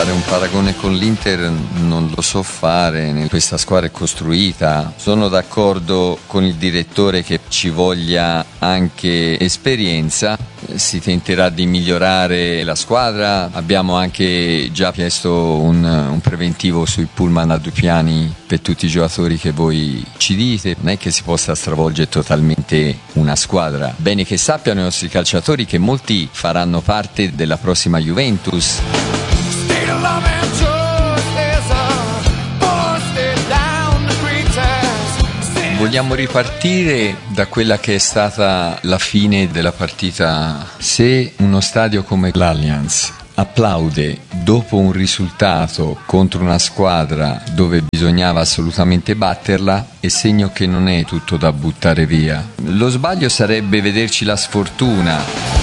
Fare un paragone con l'Inter non lo so fare, questa squadra è costruita. Sono d'accordo con il direttore che ci voglia anche esperienza, si tenterà di migliorare la squadra. Abbiamo anche già chiesto un preventivo sui pullman a 2 piani per tutti i giocatori che voi ci dite. Non è che si possa stravolgere totalmente una squadra. Bene che sappiano i nostri calciatori che molti faranno parte della prossima Juventus. Vogliamo ripartire da quella che è stata la fine della partita. Se uno stadio come l'Allianz applaude dopo un risultato contro una squadra dove bisognava assolutamente batterla, è segno che non è tutto da buttare via. Lo sbaglio sarebbe vederci la sfortuna